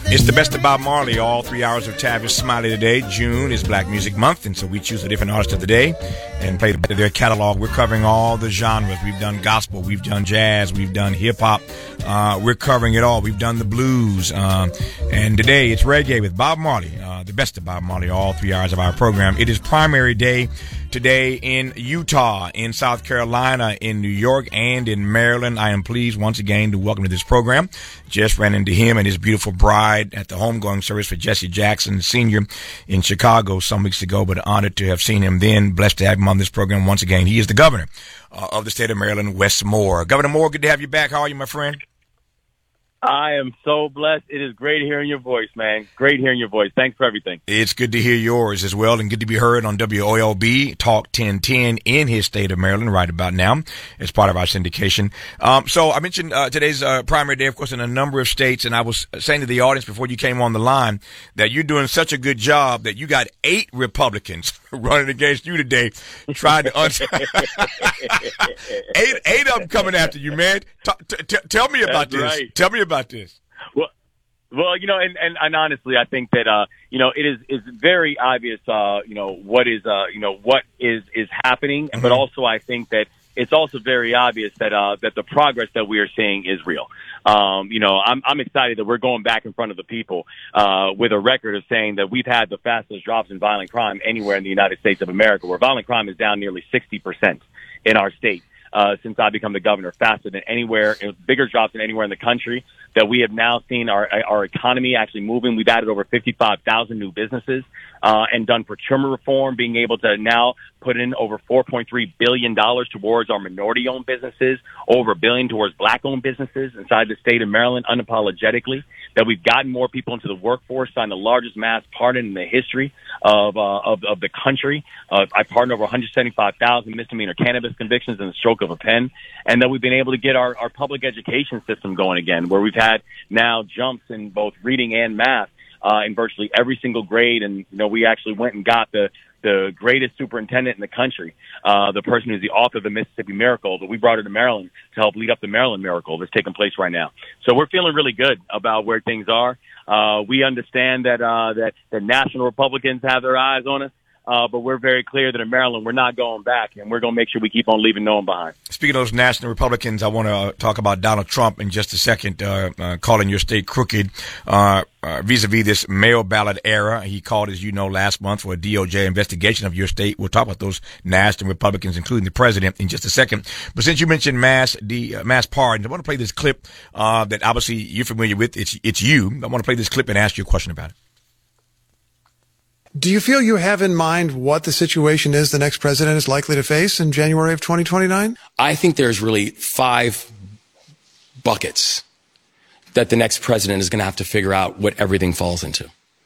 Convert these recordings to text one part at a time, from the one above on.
It's the best of Bob Marley, all 3 hours of Tavis Smiley today. June is Black Music Month, and so we choose a different artist of the day and play their catalog. We're covering all the genres. We've done gospel, we've done jazz, we've done hip-hop. We're covering it all. We've done the blues. And today it's reggae with Bob Marley, the best of Bob Marley, all 3 hours of our program. It is primary day today in Utah, in South Carolina, in New York, and in Maryland. I am pleased once again to welcome to this program. Just ran into him and his beautiful bride at the homegoing service for Jesse Jackson Sr. in Chicago some weeks ago, but honored to have seen him then. Blessed to have him on this program once again. He is the governor of the state of Maryland, Wes Moore. Governor Moore, good to have you back. How are you, my friend? I am so blessed. It is great hearing your voice, man. Great hearing your voice. Thanks for everything. It's good to hear yours as well, and good to be heard on WOLB Talk 1010 in his state of Maryland right about now as part of our syndication. So I mentioned today's primary day, of course, in a number of states, and I was saying to the audience before you came on the line that you're doing such a good job that you got 8 Republicans running against you today, trying to eight of them coming after you, man. Tell me about this. Right. Tell me about this. Well, you know, and honestly, I think that it's very obvious, what is happening, Mm-hmm. but also I think that it's also very obvious that that the progress that we are seeing is real. I'm excited that we're going back in front of the people with a record of saying that we've had the fastest drops in violent crime anywhere in the United States of America, where violent crime is down nearly 60% in our state. Since I become the governor, faster than anywhere, bigger drops than anywhere in the country, that we have now seen our economy actually moving. We've added over 55,000 new businesses, and done procurement reform, being able to now put in over $4.3 billion towards our minority-owned businesses, over $1 billion towards black-owned businesses inside the state of Maryland, unapologetically, that we've gotten more people into the workforce, signed the largest mass pardon in the history of the country. I pardoned over 175,000 misdemeanor cannabis convictions in the stroke of a pen, and that we've been able to get our public education system going again, where we've had now jumps in both reading and math in virtually every single grade. And, we actually went and got the greatest superintendent in the country, the person who's the author of the Mississippi Miracle, that we brought her to Maryland to help lead up the Maryland Miracle that's taking place right now. So we're feeling really good about where things are. We understand that national Republicans have their eyes on us. But we're very clear that in Maryland, we're not going back, and we're going to make sure we keep on leaving no one behind. Speaking of those national Republicans, I want to talk about Donald Trump in just a second, calling your state crooked vis-a-vis this mail ballot era. He called, as you know, last month for a DOJ investigation of your state. We'll talk about those national Republicans, including the president, in just a second. But since you mentioned mass pardons, I want to play this clip that obviously you're familiar with. It's you. I want to play this clip and ask you a question about it. Do you feel you have in mind what the situation is the next president is likely to face in January of 2029? I think there's really 5 buckets that the next president is going to have to figure out what everything falls into.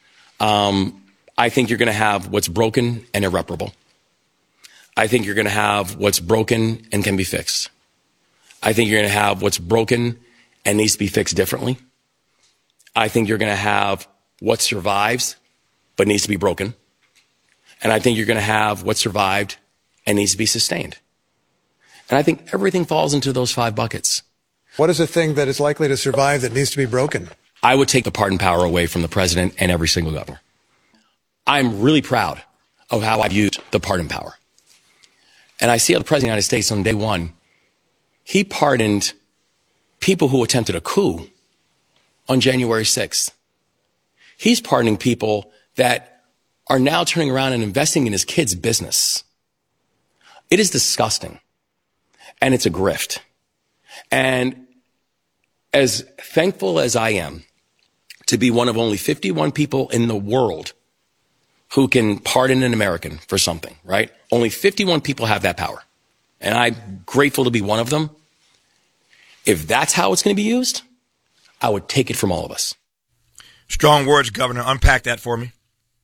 I think you're going to have what's broken and irreparable. I think you're going to have what's broken and can be fixed. I think you're going to have what's broken and needs to be fixed differently. I think you're going to have what survives but needs to be broken. And I think you're going to have what survived and needs to be sustained. And I think everything falls into those 5 buckets. What is a thing that is likely to survive that needs to be broken? I would take the pardon power away from the president and every single governor. I'm really proud of how I've used the pardon power. And I see how the president of the United States on day one, he pardoned people who attempted a coup on January 6th. He's pardoning people that are now turning around and investing in his kids' business. It is disgusting. And it's a grift. And as thankful as I am to be one of only 51 people in the world who can pardon an American for something, right? Only 51 people have that power. And I'm grateful to be one of them. If that's how it's going to be used, I would take it from all of us. Strong words, Governor. Unpack that for me.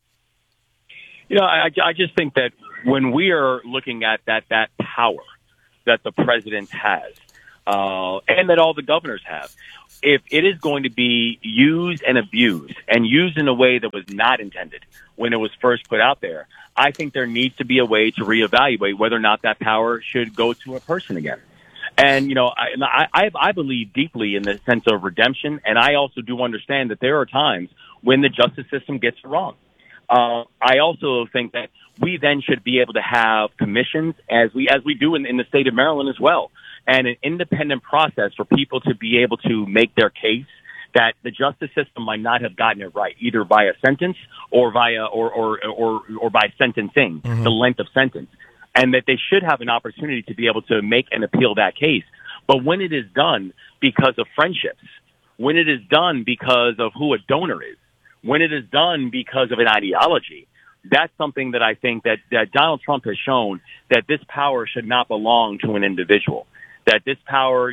I just think that when we are looking at that power that the president has, and that all the governors have, if it is going to be used and abused and used in a way that was not intended when it was first put out there, I think there needs to be a way to reevaluate whether or not that power should go to a person again. And, I believe deeply in the sense of redemption, and I also do understand that there are times when the justice system gets it wrong. I also think that we then should be able to have commissions, as we do in the state of Maryland as well, and an independent process for people to be able to make their case that the justice system might not have gotten it right, either by a sentence or via or by sentencing, the length of sentence, and that they should have an opportunity to be able to make and appeal that case. But when it is done because of friendships, when it is done because of who a donor is, when it is done because of an ideology, that's something that I think that Donald Trump has shown, that this power should not belong to an individual. That this power,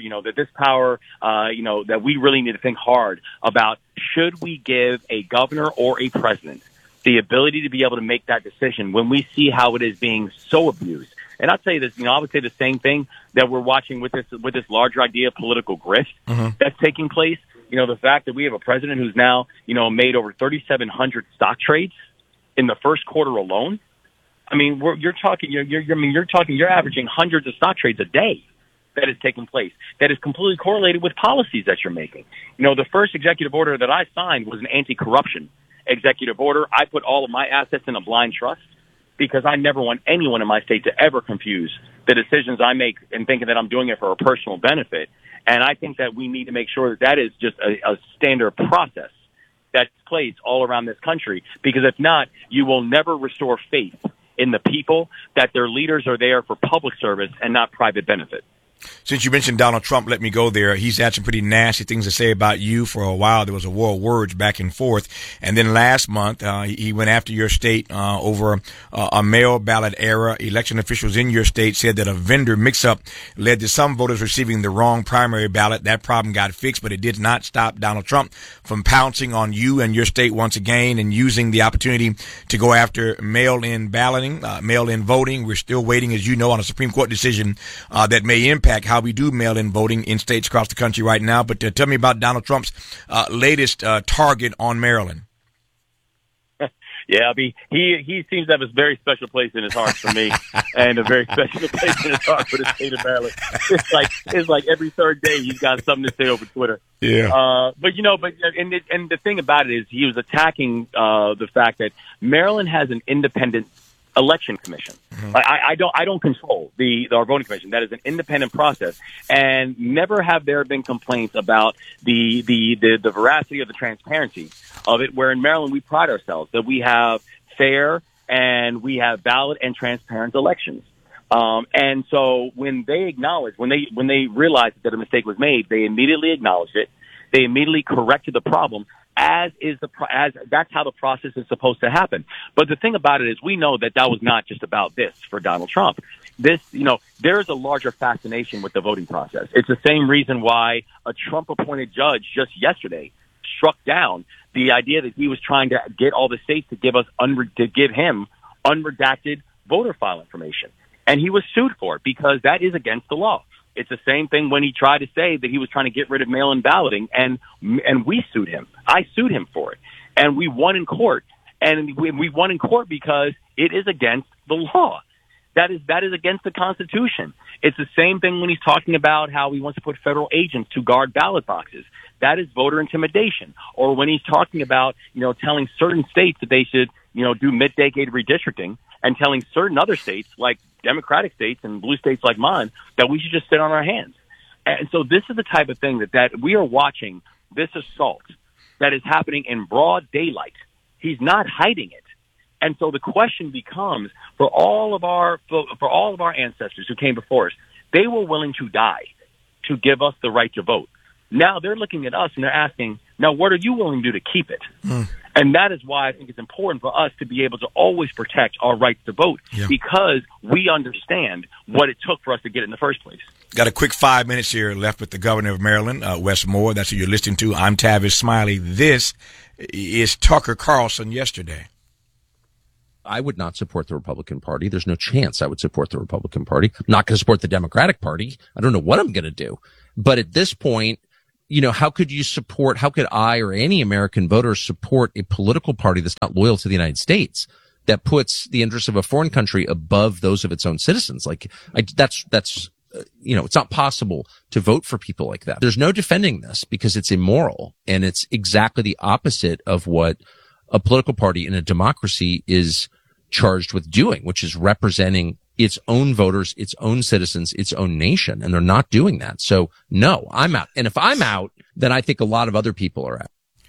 that we really need to think hard about, should we give a governor or a president the ability to be able to make that decision when we see how it is being so abused? And I'll tell you this, I would say the same thing that we're watching with this larger idea of political grift that's taking place. The fact that we have a president who's now, made over 3,700 stock trades in the first quarter alone. I mean, you're averaging hundreds of stock trades a day that is taking place, that is completely correlated with policies that you're making. The first executive order that I signed was an anti-corruption executive order. I put all of my assets in a blind trust because I never want anyone in my state to ever confuse the decisions I make and thinking that I'm doing it for a personal benefit. And I think that we need to make sure that is just a standard process that's placed all around this country, because if not, you will never restore faith in the people, that their leaders are there for public service and not private benefit. Since you mentioned Donald Trump, let me go there. He's had some pretty nasty things to say about you for a while. There was a war of words back and forth. And then last month, he went after your state over a mail ballot error. Election officials in your state said that a vendor mix-up led to some voters receiving the wrong primary ballot. That problem got fixed, but it did not stop Donald Trump from pouncing on you and your state once again and using the opportunity to go after mail-in balloting, mail-in voting. We're still waiting, as you know, on a Supreme Court decision that may impact how we do mail-in voting in states across the country right now. But tell me about Donald Trump's latest target on Maryland. Yeah, he seems to have a very special place in his heart for me, and a very special place in his heart for the state of Maryland. It's like every third day he's got something to say over Twitter. Yeah. But the thing about it is he was attacking the fact that Maryland has an independent election commission. I don't control our voting commission. That is an independent process, and never have there been complaints about the veracity or the transparency of it. Where in Maryland we pride ourselves that we have fair and we have valid and transparent elections. And so when they realized that a mistake was made, they immediately acknowledged it. They immediately corrected the problem. That's how the process is supposed to happen. But the thing about it is, we know that was not just about this for Donald Trump. There is a larger fascination with the voting process. It's the same reason why a Trump-appointed judge just yesterday struck down the idea that he was trying to get all the states to give him unredacted voter file information, and he was sued for it because that is against the law. It's the same thing when he tried to say that he was trying to get rid of mail-in balloting, and we sued him. I sued him for it, and we won in court. And we won in court because it is against the law. That is against the Constitution. It's the same thing when he's talking about how he wants to put federal agents to guard ballot boxes. That is voter intimidation. Or when he's talking about, telling certain states that they should, do mid-decade redistricting, and telling certain other states, like Democratic states and blue states like mine, that we should just sit on our hands. And so this is the type of thing that we are watching, this assault that is happening in broad daylight. He's not hiding it. And so the question becomes, for all of our ancestors who came before us, they were willing to die to give us the right to vote. Now they're looking at us and they're asking, now what are you willing to do to keep it? And that is why I think it's important for us to be able to always protect our right to vote, because we understand what it took for us to get it in the first place. Got a quick 5 minutes here left with the governor of Maryland, Wes Moore. That's who you're listening to. I'm Tavis Smiley. This is Tucker Carlson yesterday. I would not support the Republican Party. There's no chance I would support the Republican Party. I'm not going to support the Democratic Party. I don't know what I'm going to do. But at this point, how could I or any American voter support a political party that's not loyal to the United States, that puts the interests of a foreign country above those of its own citizens? That's it's not possible to vote for people like that. There's no defending this because it's immoral, and it's exactly the opposite of what a political party in a democracy is charged with doing, which is representing its own voters, its own citizens, its own nation. And they're not doing that. So no, I'm out. And if I'm out, then I think a lot of other people are out.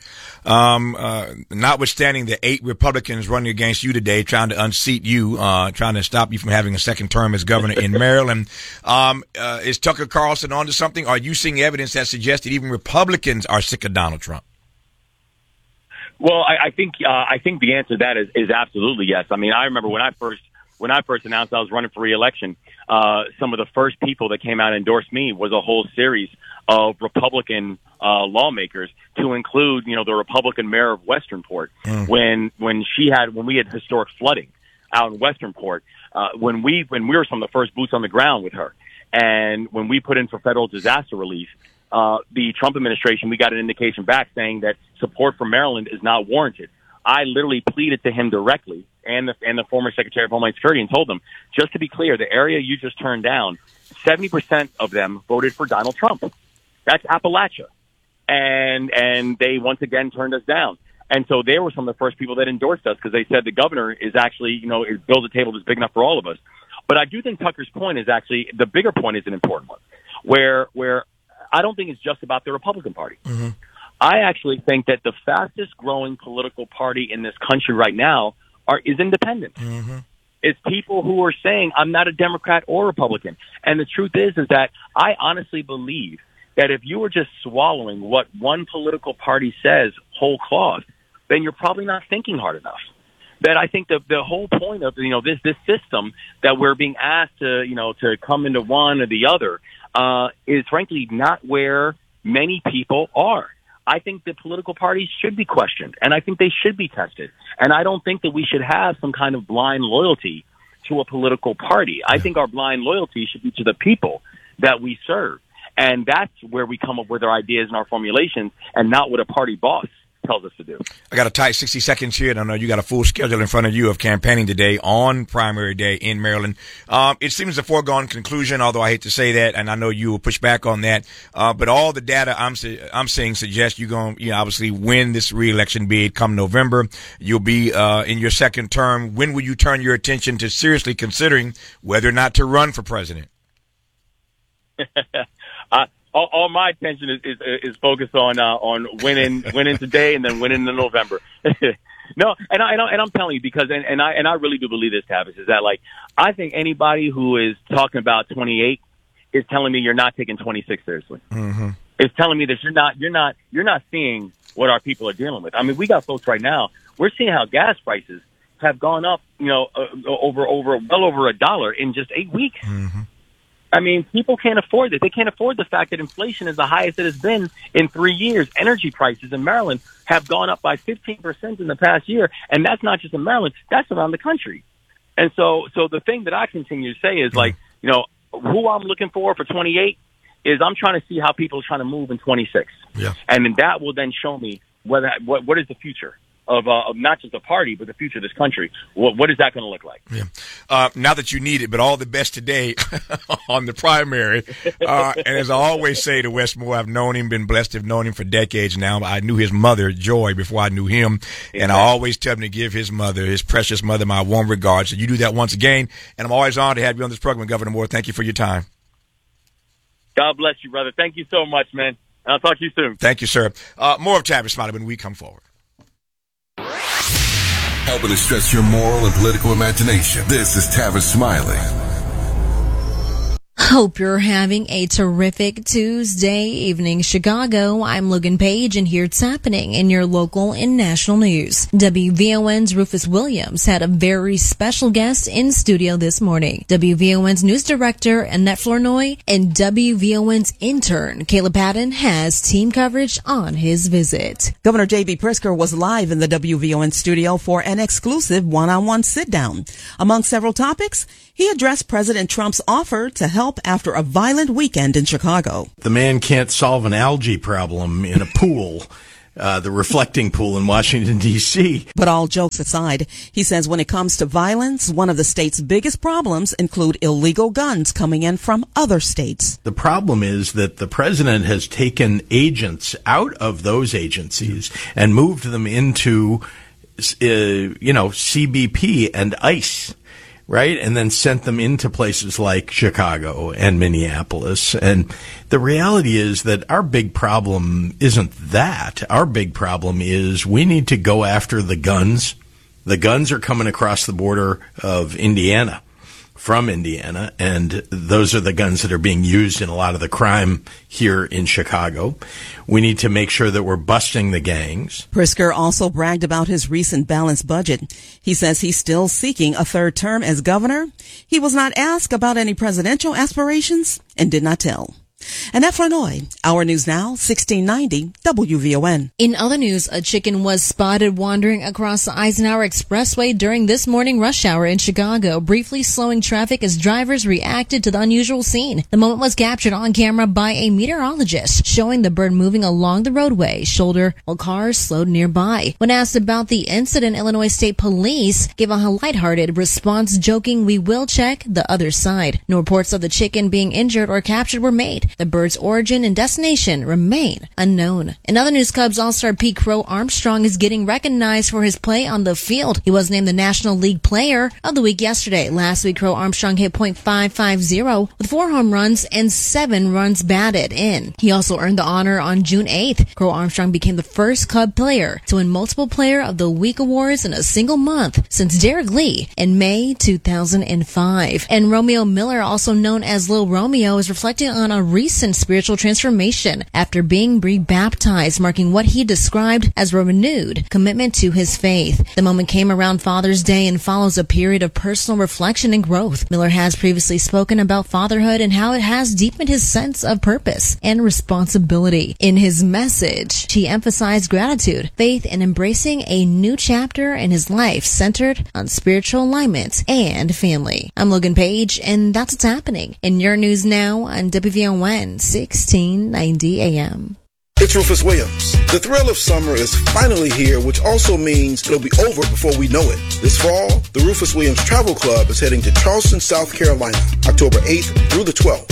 Notwithstanding the 8 Republicans running against you today, trying to unseat you, trying to stop you from having a second term as governor in Maryland, is Tucker Carlson onto something? Are you seeing evidence that suggests that even Republicans are sick of Donald Trump? Well, I think the answer to that is absolutely yes. I mean, I remember when I first announced I was running for re-election, some of the first people that came out and endorsed me was a whole series of Republican lawmakers, to include, the Republican mayor of Westernport. When we had historic flooding out in Westernport, when we were some of the first boots on the ground with her, and when we put in for federal disaster relief, the Trump administration, we got an indication back saying that support for Maryland is not warranted. I literally pleaded to him directly and the former Secretary of Homeland Security and told them, just to be clear, the area you just turned down, 70% of them voted for Donald Trump. That's Appalachia. And they once again turned us down. And so they were some of the first people that endorsed us because they said the governor is actually, it builds a table that's big enough for all of us. But I do think Tucker's point is actually, the bigger point is an important one, where I don't think it's just about the Republican Party. Mm-hmm. I actually think that the fastest growing political party in this country right now is independent. Mm-hmm. It's people who are saying, I'm not a Democrat or Republican. And the truth is that I honestly believe that if you were just swallowing what one political party says whole cloth, then you're probably not thinking hard enough. That I think the whole point of, this system that we're being asked to come into one or the other, is frankly not where many people are. I think that political parties should be questioned, and I think they should be tested. And I don't think that we should have some kind of blind loyalty to a political party. I think our blind loyalty should be to the people that we serve. And that's where we come up with our ideas and our formulations, and not what a party boss tells us to do. I got a tight 60 seconds here, and I know you got a full schedule in front of you of campaigning today on primary day in Maryland. It seems a foregone conclusion, although I hate to say that, and I know you will push back on that. But all the data I'm seeing suggests you're going to obviously win this re-election bid come November. You'll be in your second term. When will you turn your attention to seriously considering whether or not to run for president? All my attention is focused on winning today and then winning in November. No, and I'm telling you because I really do believe this, Tavis, is that I think anybody who is talking about 28 is telling me you're not taking 26 seriously. Mm-hmm. It's telling me that you're not seeing what our people are dealing with. I mean, we got folks right now. We're seeing how gas prices have gone up, well over $1 in just 8 weeks. Mm-hmm. I mean, people can't afford it. They can't afford the fact that inflation is the highest it has been in 3 years. Energy prices in Maryland have gone up by 15% in the past year. And that's not just in Maryland. That's around the country. And so the thing that I continue to say is who I'm looking for 28 is I'm trying to see how people are trying to move in 26. Yeah. And then that will then show me what is the future of not just the party, but the future of this country. What is that going to look like? Yeah. Not that you need it, but all the best today on the primary. And as I always say to Wes Moore, I've known him, been blessed to have known him for decades now. I knew his mother, Joy, before I knew him. Exactly. And I always tell him to give his mother, his precious mother, my warm regards. So you do that once again. And I'm always honored to have you on this program, Governor Moore. Thank you for your time. God bless you, brother. Thank you so much, man. And I'll talk to you soon. Thank you, sir. More of Tavis Smiley when we come forward. Helping to stretch your moral and political imagination. This is Tavis Smiley. Hope you're having a terrific Tuesday evening, Chicago. I'm Logan Page, and here's what's happening in your local and national news. WVON's Rufus Williams had a very special guest in studio this morning. WVON's news director, Annette Flournoy, and WVON's intern, Caleb Patton, has team coverage on his visit. Governor J.B. Pritzker was live in the WVON studio for an exclusive one-on-one sit-down. Among several topics, he addressed President Trump's offer to help after a violent weekend in Chicago. The man can't solve an algae problem in a pool. the reflecting pool in Washington, D.C. But all jokes aside, he says when it comes to violence, one of the state's biggest problems include illegal guns coming in from other states. The problem is that the president has taken agents out of those agencies and moved them into, CBP and ICE. Right? And then sent them into places like Chicago and Minneapolis. And the reality is that our big problem isn't that. Our big problem is we need to go after the guns. The guns are coming across the border of Indiana, from Indiana, and those are the guns that are being used in a lot of the crime here in Chicago. We need to make sure that we're busting the gangs. Pritzker also bragged about his recent balanced budget. He says he's still seeking a third term as governor. He was not asked about any presidential aspirations and did not tell. Annette Flournoy, Our News Now, 1690 WVON. In other news, a chicken was spotted wandering across the Eisenhower Expressway during this morning rush hour in Chicago, briefly slowing traffic as drivers reacted to the unusual scene. The moment was captured on camera by a meteorologist, showing the bird moving along the roadway shoulder while cars slowed nearby. When asked about the incident, Illinois State Police gave a lighthearted response, joking, "We will check the other side." No reports of the chicken being injured or captured were made. The bird's origin and destination remain unknown. In other news, Cubs All-Star Pete Crow Armstrong is getting recognized for his play on the field. He was named the National League Player of the Week yesterday. Last week, Crow Armstrong hit .550 with 4 home runs and 7 runs batted in. He also earned the honor on June 8th. Crow Armstrong became the first Cub player to win multiple Player of the Week awards in a single month since Derek Lee in May 2005. And Romeo Miller, also known as Lil Romeo, is reflecting on a recent spiritual transformation after being rebaptized, marking what he described as a renewed commitment to his faith. The moment came around Father's Day and follows a period of personal reflection and growth. Miller has previously spoken about fatherhood and how it has deepened his sense of purpose and responsibility. In his message, he emphasized gratitude, faith, and embracing a new chapter in his life centered on spiritual alignment and family. I'm Logan Page, and that's what's happening in your news now on WVON 1690 AM. It's Rufus Williams. The thrill of summer is finally here, which also means it'll be over before we know it. This fall, the Rufus Williams Travel Club is heading to Charleston, South Carolina, October 8th through the 12th.